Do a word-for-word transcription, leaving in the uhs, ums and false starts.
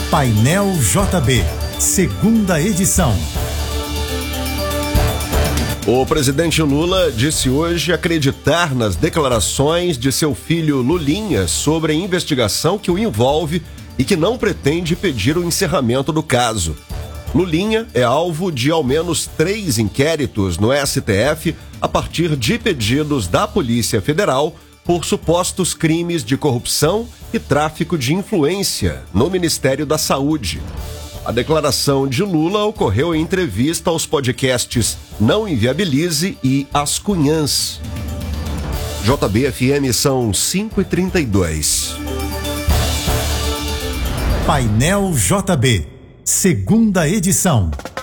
Painel J B, segunda edição. O presidente Lula disse hoje acreditar nas declarações de seu filho Lulinha sobre a investigação que o envolve e que não pretende pedir o encerramento do caso. Lulinha é alvo de ao menos três inquéritos no S T F a partir de pedidos da Polícia Federal por supostos crimes de corrupção e tráfico de influência no Ministério da Saúde. A declaração de Lula ocorreu em entrevista aos podcasts Não Inviabilize e As Cunhãs. J B F M são cinco e trinta e dois. Painel J B, segunda edição.